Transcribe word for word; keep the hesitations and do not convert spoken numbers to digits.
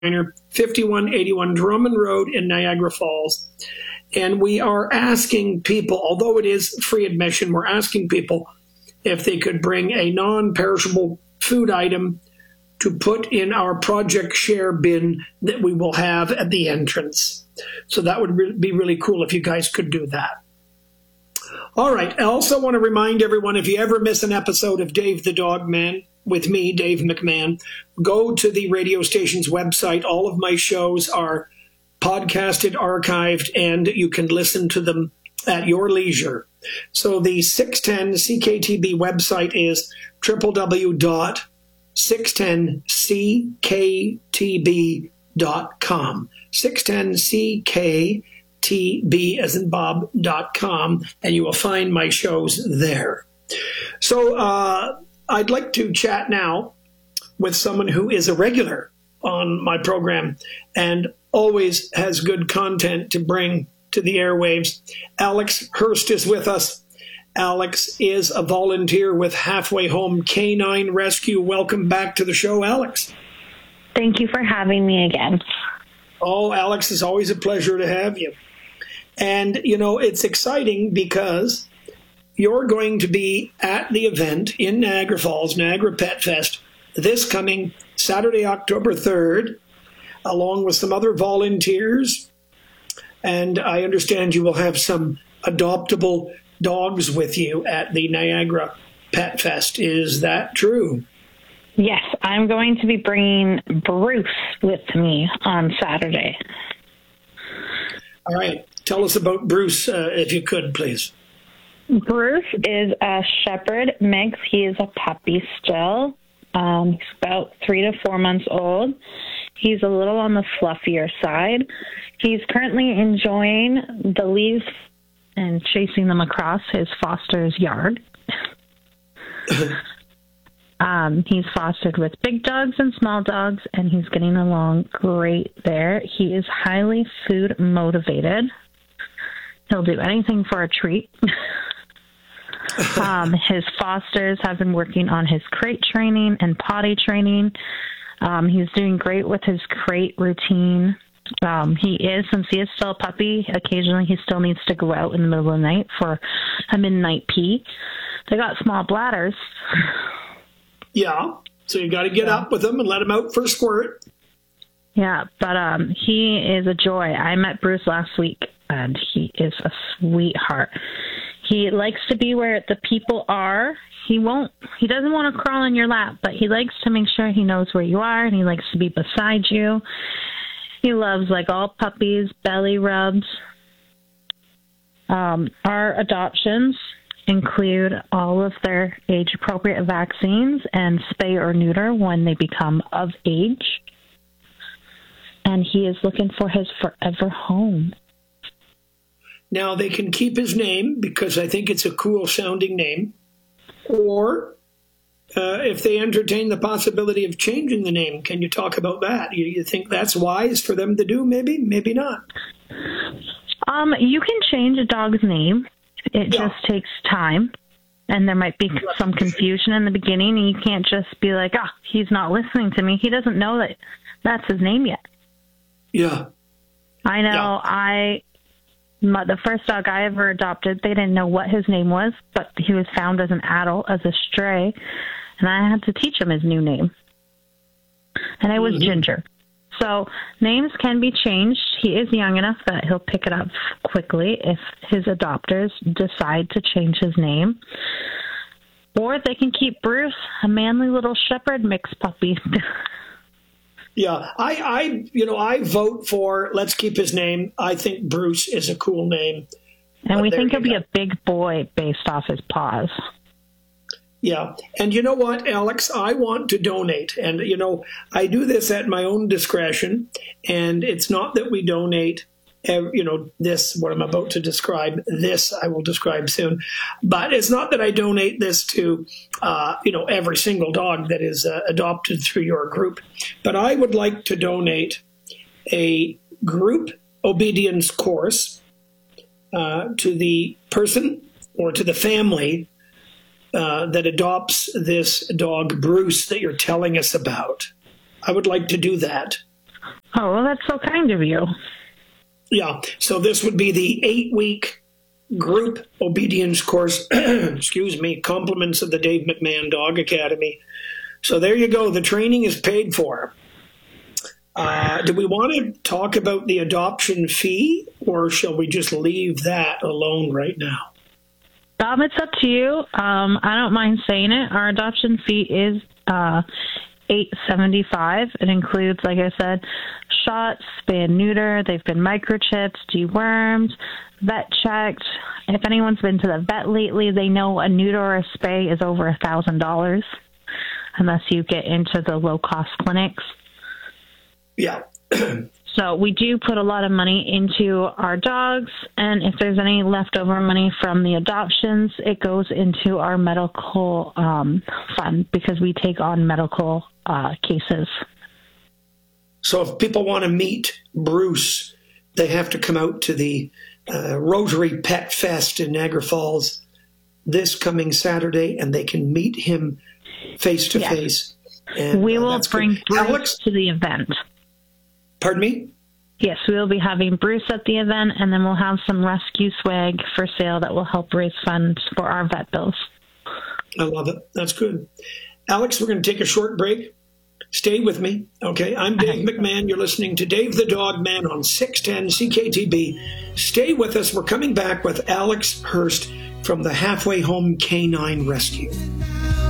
fifty-one eighty-one Drummond Road in Niagara Falls. And we are asking people, although it is free admission, we're asking people if they could bring a non-perishable food item to put in our project share bin that we will have at the entrance. So that would re- be really cool if you guys could do that. All right. I also want to remind everyone, if you ever miss an episode of Dave the Dog Man with me, Dave McMahon, go to the radio station's website. All of my shows are podcasted, archived, and you can listen to them at your leisure. So the six ten C K T B website is w w w dot six ten c k t b dot com. six ten c k t b as in Bob dot com, and you will find my shows there. So uh, I'd like to chat now with someone who is a regular on my program and always has good content to bring to the airwaves. Alex Hurst is with us. Alex is a volunteer with Halfway Home Canine Rescue. Welcome back to the show, Alex. Thank you for having me again. Oh, Alex, it's always a pleasure to have you. And, you know, it's exciting because you're going to be at the event in Niagara Falls, Niagara Pet Fest, this coming Saturday, October third, along with some other volunteers. And I understand you will have some adoptable dogs with you at the Niagara Pet Fest. Is that true? Yes, I'm going to be bringing Bruce with me on Saturday. All right. Tell us about Bruce, uh, if you could, please. Bruce is a shepherd mix. He is a puppy still. Um, he's about three to four months old. He's a little on the fluffier side. He's currently enjoying the leaves and chasing them across his foster's yard. um, he's fostered with big dogs and small dogs, and he's getting along great there. He is highly food motivated. He'll do anything for a treat. um, his fosters have been working on his crate training and potty training. Um, he's doing great with his crate routine. Um, he is, since he is still a puppy, occasionally he still needs to go out in the middle of the night for a midnight pee. They got small bladders. Yeah, so you got to get yeah. up with them and let them out for a squirt. Yeah, but um, he is a joy. I met Bruce last week, and he is a sweetheart. He likes to be where the people are. He won't, he doesn't want to crawl in your lap, but he likes to make sure he knows where you are, and he likes to be beside you. He loves, like all puppies, belly rubs. Um, our adoptions include all of their age-appropriate vaccines and spay or neuter when they become of age. And he is looking for his forever home. Now, they can keep his name because I think it's a cool-sounding name. Or uh, if they entertain the possibility of changing the name, can you talk about that? You, you think that's wise for them to do? Maybe, maybe not. Um, you can change a dog's name. It yeah. just takes time. And there might be some confusion in the beginning. And you can't just be like, oh, he's not listening to me. He doesn't know that that's his name yet. Yeah. I know. Yeah. I... My, the first dog I ever adopted, they didn't know what his name was, but he was found as an adult, as a stray, and I had to teach him his new name. And it was mm-hmm. Ginger. So names can be changed. He is young enough that he'll pick it up quickly if his adopters decide to change his name. Or they can keep Bruce, a manly little shepherd mix puppy. Yeah, I, I, you know, I vote for let's keep his name. I think Bruce is a cool name. And but we think he'll be a big boy based off his paws. Yeah. And you know what, Alex? I want to donate. And, you know, I do this at my own discretion. And it's not that we donate, you know, this, what I'm about to describe, this I will describe soon. But it's not that I donate this to, uh, you know, every single dog that is uh, adopted through your group. But I would like to donate a group obedience course uh, to the person or to the family uh, that adopts this dog, Bruce, that you're telling us about. I would like to do that. Oh, well, that's so kind of you. Yeah. So this would be the eight-week group obedience course. Excuse me. Compliments of the Dave McMahon Dog Academy. So there you go. The training is paid for. Uh, do we want to talk about the adoption fee, or shall we just leave that alone right now? Um, it's up to you. Um, I don't mind saying it. Our adoption fee is uh, eight seventy-five. It includes, like I said, shots, spay and neuter. They've been microchipped, dewormed, vet checked. If anyone's been to the vet lately, they know a neuter or a spay is over a thousand dollars, unless you get into the low cost clinics. Yeah. So we do put a lot of money into our dogs, and if there's any leftover money from the adoptions, it goes into our medical um, fund because we take on medical uh, cases. So if people want to meet Bruce, they have to come out to the uh, Rotary Pet Fest in Niagara Falls this coming Saturday, and they can meet him face to face. We will uh, bring good. Bruce Alex, to the event. Pardon me? Yes, we will be having Bruce at the event, and then we'll have some rescue swag for sale that will help raise funds for our vet bills. I love it. That's good. Alex, we're going to take a short break. Stay with me, okay? I'm Dave McMahon. You're listening to Dave the Dog Man on six ten C K T B. Stay with us. We're coming back with Alex Hurst from the Halfway Home Canine Rescue.